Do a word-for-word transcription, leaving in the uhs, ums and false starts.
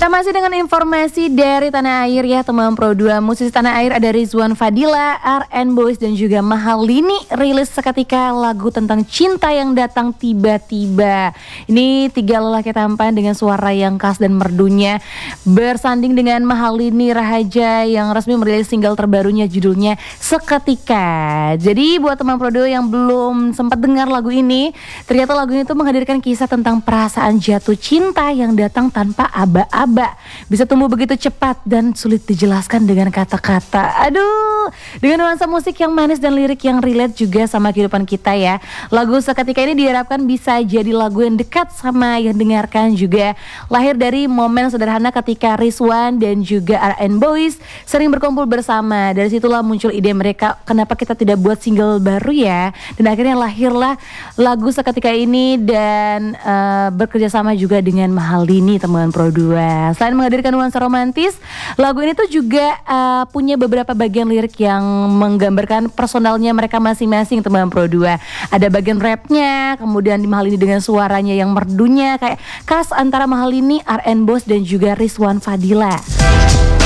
Kita masih dengan informasi dari tanah air ya teman Pro dua. Musisi tanah air ada Rizwan Fadila, R and Boys dan juga Mahalini rilis seketika lagu tentang cinta yang datang tiba-tiba. Ini tiga lelaki tampan dengan suara yang khas dan merdunya bersanding dengan Mahalini Rahaja yang resmi merilis single terbarunya judulnya Seketika. Jadi buat teman Pro dua yang belum sempat dengar lagu ini, ternyata lagu ini tuh menghadirkan kisah tentang perasaan jatuh cinta yang datang tanpa aba-aba. Bisa tumbuh begitu cepat dan sulit dijelaskan dengan kata-kata. Aduh, dengan nuansa musik yang manis dan lirik yang relate juga sama kehidupan kita ya. Lagu Seketika ini diharapkan bisa jadi lagu yang dekat sama yang dengarkan juga. Lahir dari momen sederhana ketika Rizwan dan juga R and Boys sering berkumpul bersama. Dari situlah muncul ide mereka, kenapa kita tidak buat single baru ya. Dan akhirnya lahirlah lagu Seketika ini dan uh, bekerja sama juga dengan Mahalini teman Pro dua. Selain menghadirkan nuansa romantis, lagu ini tuh juga uh, punya beberapa bagian lirik yang menggambarkan personalnya mereka masing-masing teman Pro dua. Ada bagian rapnya, kemudian di Mahalini dengan suaranya yang merdunya kayak khas antara Mahalini, R and Boys dan juga Rizwan Fadila.